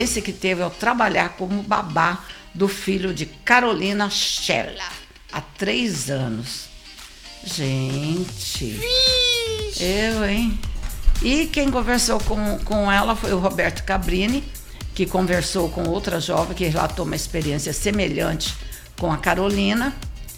Esse que teve ao trabalhar como babá do filho de Carolina Schella, há 3 anos. Gente, eu, hein? E quem conversou com ela foi o Roberto Cabrini, que conversou com outra jovem que relatou uma experiência semelhante com a Carolina.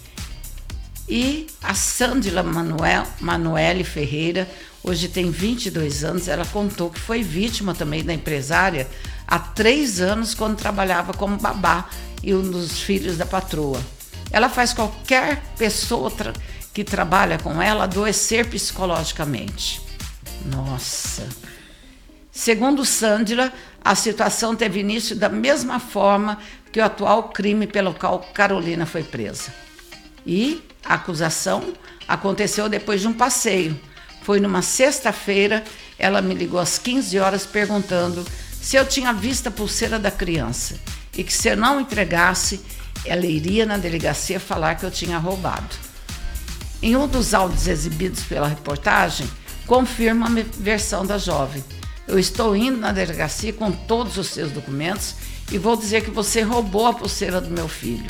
E a Sândila Manoele Ferreira, hoje tem 22 anos, ela contou que foi vítima também da empresária há 3 anos, quando trabalhava como babá e um dos filhos da patroa. Ela faz qualquer pessoa que trabalha com ela adoecer psicologicamente. Nossa! Segundo Sândila, a situação teve início da mesma forma que o atual crime pelo qual Carolina foi presa. E a acusação aconteceu depois de um passeio. Foi numa sexta-feira, ela me ligou às 15 horas perguntando se eu tinha visto a pulseira da criança e que se eu não entregasse, ela iria na delegacia falar que eu tinha roubado. Em um dos áudios exibidos pela reportagem, confirma a versão da jovem. Eu estou indo na delegacia com todos os seus documentos e vou dizer que você roubou a pulseira do meu filho.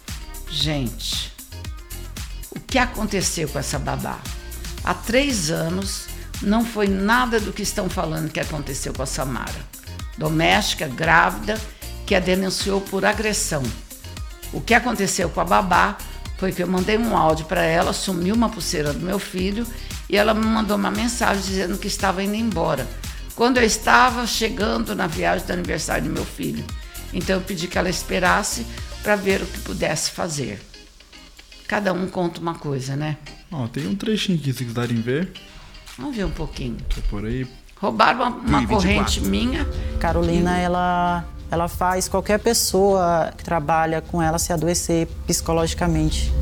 Gente, o que aconteceu com essa babá? Há 3 anos, não foi nada do que estão falando que aconteceu com a Samara. Doméstica, grávida, que a denunciou por agressão. O que aconteceu com a babá foi que eu mandei um áudio para ela, sumiu uma pulseira do meu filho e ela me mandou uma mensagem dizendo que estava indo embora, quando eu estava chegando na viagem do aniversário do meu filho. Então eu pedi que ela esperasse para ver o que pudesse fazer. Cada um conta uma coisa, né? Ó, tem um trechinho aqui, se quiserem ver. Vamos ver um pouquinho. Tô por aí. Roubaram uma corrente minha. Carolina, ela faz qualquer pessoa que trabalha com ela se adoecer psicologicamente.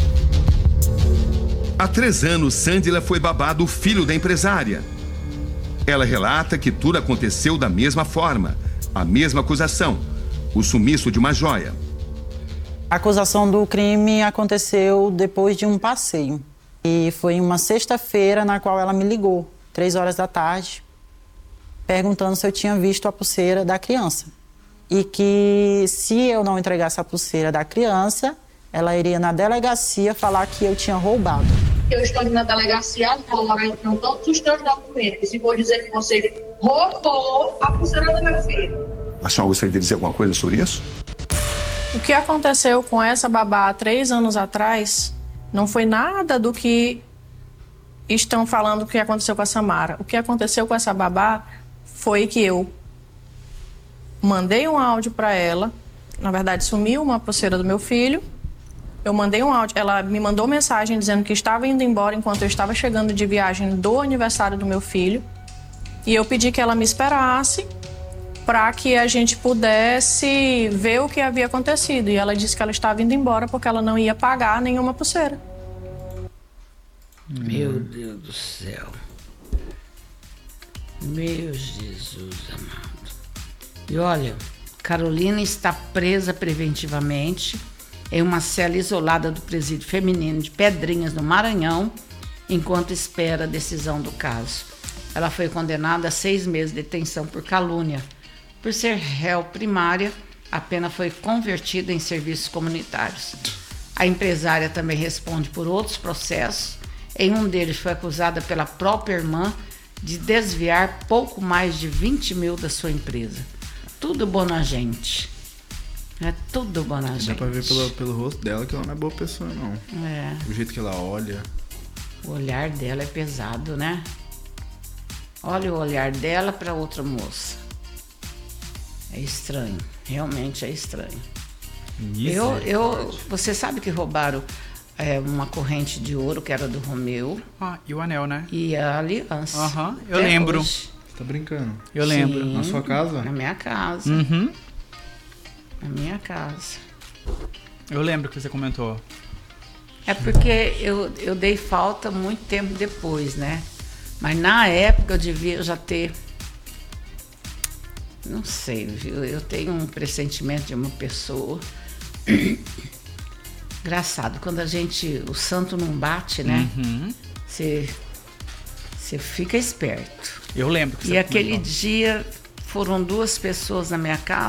Há 3 anos, Sândila foi babá do filho da empresária. Ela relata que tudo aconteceu da mesma forma, a mesma acusação, o sumiço de uma joia. A acusação do crime aconteceu depois de um passeio. E foi uma sexta-feira na qual ela me ligou, 3 horas da tarde, perguntando se eu tinha visto a pulseira da criança. E que se eu não entregasse a pulseira da criança, ela iria na delegacia falar que eu tinha roubado. Eu estou indo na delegacia agora, então todos os teus documentos, e vou dizer que você roubou a pulseira do meu filho. A senhora gostaria de dizer alguma coisa sobre isso? O que aconteceu com essa babá há 3 anos atrás não foi nada do que estão falando que aconteceu com a Samara. O que aconteceu com essa babá foi que eu mandei um áudio para ela, na verdade sumiu uma pulseira do meu filho, eu mandei um áudio, ela me mandou mensagem dizendo que estava indo embora enquanto eu estava chegando de viagem do aniversário do meu filho, e eu pedi que ela me esperasse para que a gente pudesse ver o que havia acontecido, e ela disse que ela estava indo embora porque ela não ia pagar nenhuma pulseira. Meu Deus do céu. Meu Jesus amado. E olha, Carolina está presa preventivamente em uma cela isolada do presídio feminino de Pedrinhas, no Maranhão, enquanto espera a decisão do caso. Ela foi condenada a 6 meses de detenção por calúnia. Por ser réu primária, a pena foi convertida em serviços comunitários. A empresária também responde por outros processos. Em um deles foi acusada pela própria irmã de desviar pouco mais de 20 mil da sua empresa. Tudo bona gente. É tudo bona gente. Dá pra ver pelo rosto dela que ela não é boa pessoa, não. É. O jeito que ela olha. O olhar dela é pesado, né? Olha o olhar dela para outra moça. É estranho. Realmente é estranho. Você sabe que roubaram uma corrente de ouro que era do Romeu. Ah, e o anel, né? E a aliança. Aham, eu lembro. Hoje. Você tá brincando? Eu lembro. Sim, Na sua casa? na minha casa. Uhum. Na minha casa. Eu lembro que você comentou. É porque eu dei falta muito tempo depois, né? Mas na época eu devia já ter... Não sei, viu? Eu tenho um pressentimento de uma pessoa. Engraçado, quando o santo não bate, né? Uhum. Você fica esperto. Eu lembro que você E aquele comentou. dia foram 2 pessoas na minha casa.